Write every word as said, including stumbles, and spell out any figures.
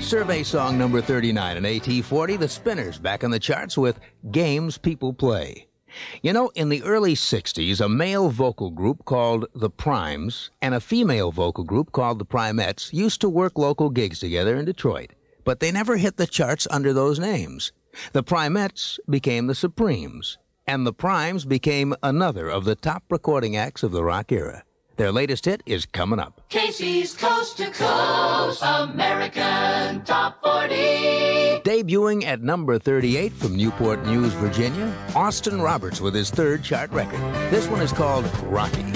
survey song number thirty-nine in A T forty, the Spinners back on the charts with Games People Play. You know, in the early sixties, a male vocal group called the Primes and a female vocal group called the Primettes used to work local gigs together in Detroit, but they never hit the charts under those names. The Primettes became the Supremes, and the Primes became another of the top recording acts of the rock era. Their latest hit is coming up. Casey's Coast to Coast American Top forty. Debuting at number thirty-eight from Newport News, Virginia, Austin Roberts with his third chart record. This one is called Rocky.